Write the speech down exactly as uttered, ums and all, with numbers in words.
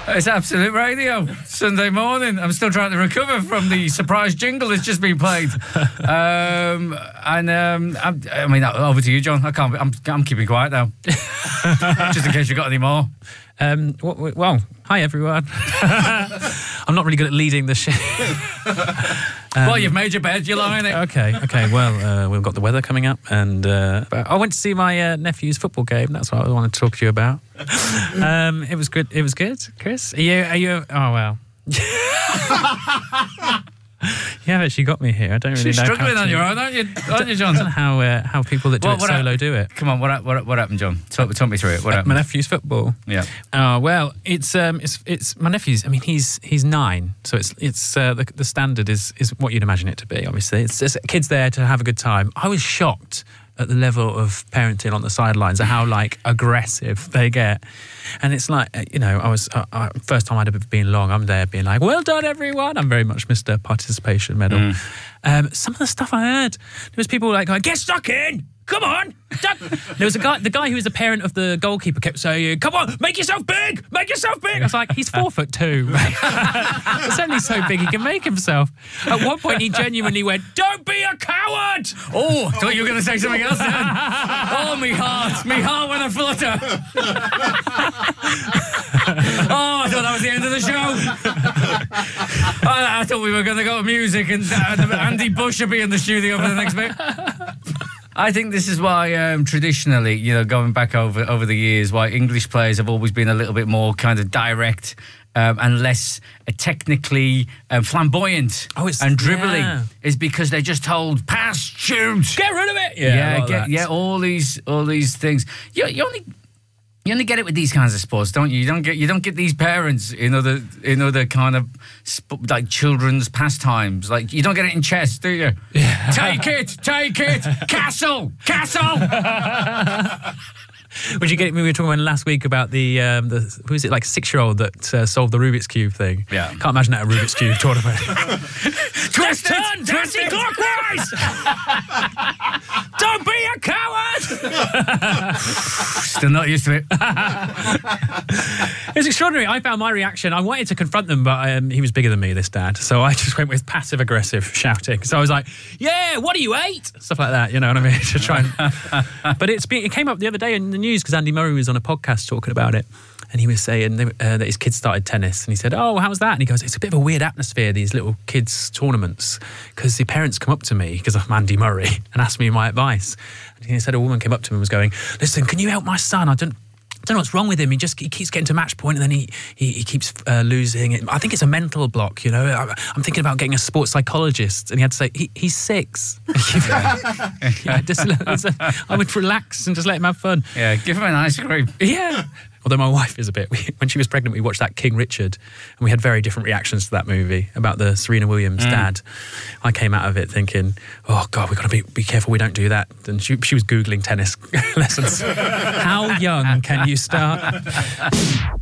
It's Absolute Radio, Sunday morning. I'm still trying to recover from the surprise jingle that's just been played. Um, and um, I'm, I mean, over to you, John. I can't. I'm, I'm keeping quiet now, just in case you've got any more. Um, well, hi everyone. I'm not really good at leading the show. um, well, you've made your bed, you're lying it. Okay, okay. Well, uh, we've got the weather coming up, and uh, I went to see my uh, nephew's football game. That's what I wanted to talk to you about. Um, it was good. It was good, Chris. Are you? Are you? Oh well. You have actually got me here. I don't really She's know. struggling how on to, your own, aren't you? Aren't you, John? I don't know how uh, how people that do Well, it what solo I, do it. Come on, what what what happened, John? Talk, talk me through it. What happened? My nephew's football. Yeah. Oh well, it's um, it's it's my nephew's. I mean, he's he's nine, so it's it's uh, the the standard is is what you'd imagine it to be. Obviously, it's just kids there to have a good time. I was shocked at the level of parenting on the sidelines, and how like aggressive they get. And it's like, you know, I was uh, uh, first time I'd ever been long. I'm there being like, "Well done, everyone." I'm very much Mister Participation Medal. Mm. Um, some of the stuff I heard, there was people like going, "Get stuck in, come on." There was a guy, the guy who was the parent of the goalkeeper, kept saying, "Come on, make yourself big, make yourself big." I was like, he's four foot two. It's only so big he can make himself. At one point, he genuinely went, "Don't be a coward." Oh, I thought you were going to say something else then. Oh, me heart, me heart when I flutter. Oh, I thought that was the end of the show. I, I thought we were going to go to music and uh, Andy Bush would be in the studio for the next bit. I think this is why um, traditionally, you know, going back over over the years, why English players have always been a little bit more kind of direct um, and less uh, technically um, flamboyant oh, it's, and dribbling, yeah. is because they're just told pass, shoot, get rid of it. Yeah, Yeah, get, yeah, all these all these things. You, you only. You only get it with these kinds of sports, don't you? You don't get you don't get these parents in other in other kind of sp- like children's pastimes. Like you don't get it in chess, do you? Yeah. Take it, take it, castle, castle. Would you get it? We were talking about last week about the um, the who is it like six year old that uh, solved the Rubik's Cube thing? Yeah, can't imagine that a Rubik's Cube tournament. Twist it, twist it clockwise. Don't be a coward. Still not used to it. It was extraordinary. I found my reaction. I wanted to confront them, but um, he was bigger than me, this dad. So I just went with passive aggressive shouting. So I was like, "Yeah, what do you eat?" Stuff like that. You know what I mean? To try and. But it's been, it came up the other day in the news because Andy Murray was on a podcast talking about it, and he was saying they, uh, that his kids started tennis, and he said, "Oh, how was that?" And he goes, "It's a bit of a weird atmosphere, these little kids tournaments, because the parents come up to me because I'm Andy Murray and ask me my advice." And he said a woman came up to him and was going, "Listen, can you help my son? I don't." I don't know what's wrong with him. He just he keeps getting to match point and then he he, he keeps uh, losing it. I think it's a mental block, you know. I, I'm thinking about getting a sports psychologist. And he had to say, he, he's six. yeah. Yeah, just, I would relax and just let him have fun. Yeah, give him an ice cream. Yeah. Although my wife is a bit... We, when she was pregnant, we watched that King Richard, and we had very different reactions to that movie about the Serena Williams mm. dad. I came out of it thinking, oh, God, we've got to be, be careful we don't do that. And she, she was Googling tennis lessons. How young can you start?